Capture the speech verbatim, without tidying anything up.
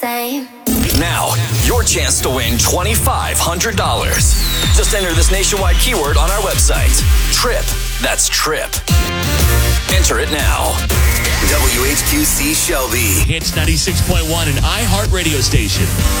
Same. Now, your chance to win twenty-five hundred dollars. Just enter this nationwide keyword on our website. TRIP. That's TRIP. Enter it now. W H Q C Shelby. Hits ninety-six point one, an iHeart radio station.